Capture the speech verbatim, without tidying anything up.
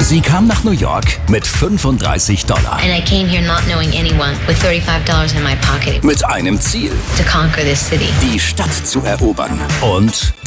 Sie kam nach New York mit fünfunddreißig Dollar. And I came here not knowing anyone with thirty-five dollars in my pocket Mit einem Ziel, to conquer this city. die Stadt zu erobern und